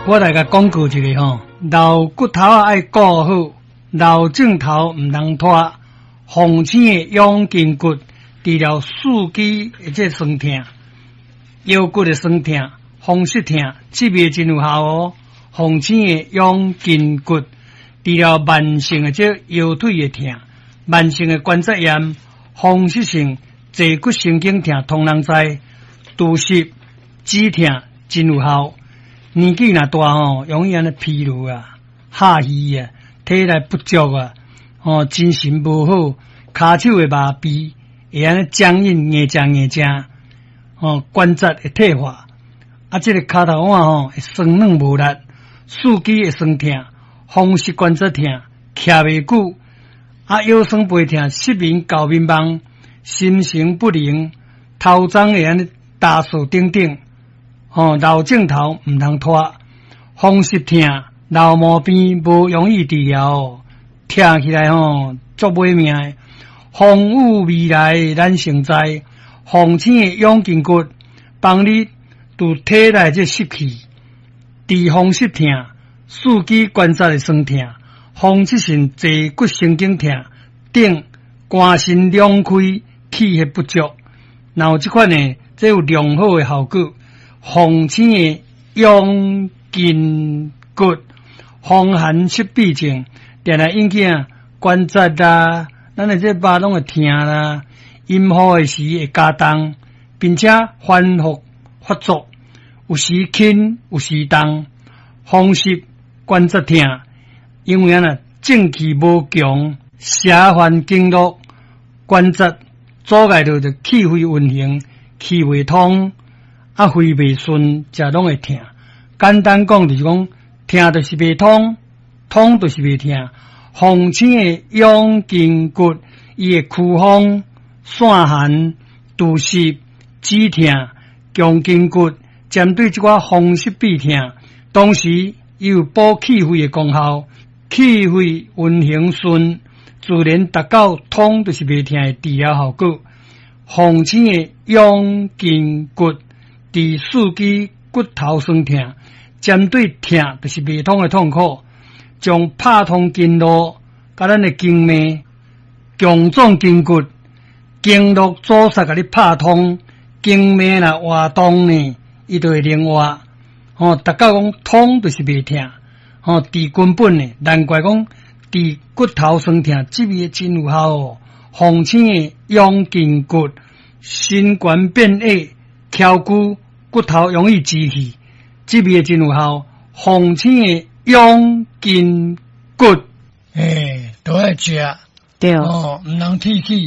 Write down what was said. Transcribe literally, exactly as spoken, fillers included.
我来甲讲告一个吼，老骨头啊爱顾好，老镜头毋通拖。红星的养筋骨，治疗四肢的这酸痛、腰骨的酸痛、风湿痛，这味真有效哦。红星的养筋骨，治疗慢性的这腰腿的痛、慢性的关节炎、风湿性坐骨神经痛，通人知。肚湿、止痛真有效。年纪若大吼，容易安尼疲劳啊、下虚啊、体力不足啊，哦，精神无好，骹手会麻痹，会安尼僵硬、硬僵硬僵，哦，关节会退化，啊，这个骹头腕吼会酸软无力，四肢会酸痛，风湿关节痛，徛袂久，啊，腰酸背痛，失眠、搞迷茫，心神不宁，头鬃会安尼打扫等等。哦，老镜头毋通拖，风湿痛、老毛病无容易治疗哦，听起来吼足买命的。风雨未来咱成知，红星的养筋骨，帮你拄体内这湿气，治风湿痛、四肢关节的酸痛、风湿性坐骨神经痛等，肝肾两开，气血不足，然后这款呢，这有良好的效果。红星的养筋骨，风寒湿痹症，定来引起啊关节啦，咱的这肉拢会痛啦，阴雨的时会加重，并且反复发作，有时轻，有时重，风湿关节痛，因为啊正气无强，邪烦经络，关节阻碍到的气血运行，气未通。啊，肺袂顺，则拢会痛。简单讲就是讲，痛就是袂通，通就是袂痛。红星的养筋骨，伊会驱风、散寒、肚湿、止痛、强筋骨，针对这款风湿痹痛，同时伊有补气血的功效，气血运行顺，自然达到通就是袂痛的治疗效果。红星的养筋骨。治四肢骨头酸痛，针对痛就是未通的痛苦，将拍通经络，甲咱的经脉、强壮筋骨、经络阻塞，甲你拍通，经脉若活动呢，伊就会灵活。哦，达到讲通就是未痛，哦，治根本呢，难怪讲治骨头酸痛，这味真有效哦。红星的养筋骨，心肝变矮。翘骨骨头容易积气，这味真有效。红星的养筋骨，诶、欸，都爱食， 对哦，唔能提起。